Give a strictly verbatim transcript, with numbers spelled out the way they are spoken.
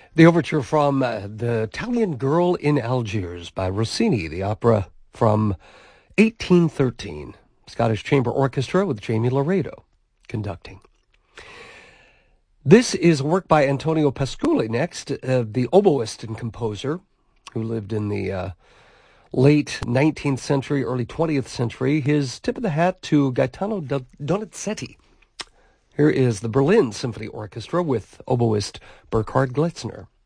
The overture from uh, The Italian Girl in Algiers by Rossini, the opera from eighteen thirteen. Scottish Chamber Orchestra with Jamie Laredo conducting. This is work by Antonio Pascoli next, uh, the oboist and composer who lived in the uh, late nineteenth century, early twentieth century. His tip of the hat to Gaetano Donizetti. Here is the Berlin Symphony Orchestra with oboist Burkhard Glitzner.